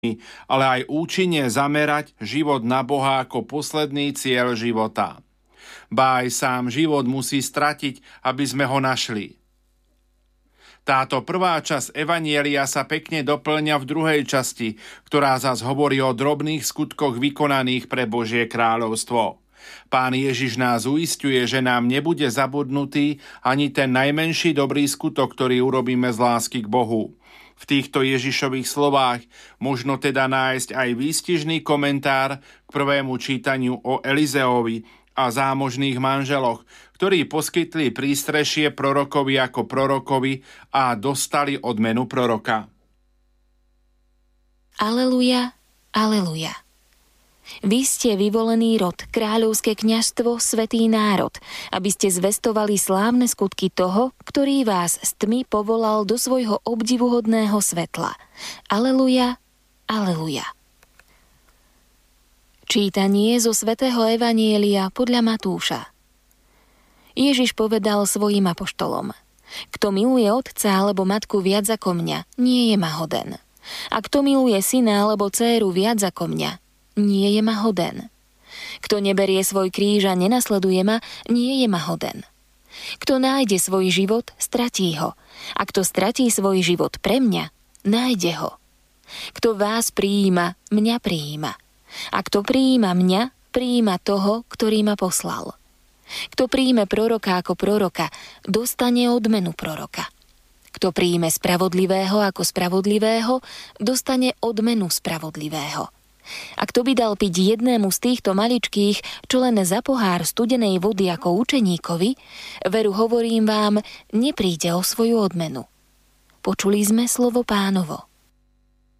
ale aj účinne zamerať život na Boha ako posledný cieľ života. Ba aj sám život musí stratiť, aby sme ho našli. Táto prvá časť evanjelia sa pekne doplňa v druhej časti, ktorá zas hovorí o drobných skutkoch vykonaných pre Božie kráľovstvo. Pán Ježiš nás uisťuje, že nám nebude zabudnutý ani ten najmenší dobrý skutok, ktorý urobíme z lásky k Bohu. V týchto Ježišových slovách možno teda nájsť aj výstižný komentár k prvému čítaniu o Elizeovi a zámožných manželoch, ktorí poskytli prístrešie prorokovi ako prorokovi a dostali odmenu proroka. Aleluja, aleluja. Vy ste vyvolený rod, kráľovské kňazstvo, svätý národ, aby ste zvestovali slávne skutky toho, ktorý vás z tmy povolal do svojho obdivuhodného svetla. Aleluja, aleluja. Čítanie zo svätého evanjelia podľa Matúša. Ježiš povedal svojim apoštolom: Kto miluje otca alebo matku viac ako mňa, nie je ma hoden. A kto miluje syna alebo dcéru viac ako mňa, nie je ma hoden. Kto neberie svoj kríž a nenasleduje ma, nie je ma hoden. Kto nájde svoj život, stratí ho. A kto stratí svoj život pre mňa, nájde ho. Kto vás prijíma, mňa prijíma. A kto prijíma mňa, prijíma toho, ktorý ma poslal. Kto príjme proroka ako proroka, dostane odmenu proroka. Kto príjme spravodlivého ako spravodlivého, dostane odmenu spravodlivého. A kto by dal piť jednému z týchto maličkých, čo len za pohár studenej vody ako učeníkovi, veru hovorím vám, nepríde o svoju odmenu. Počuli sme slovo Pánovo.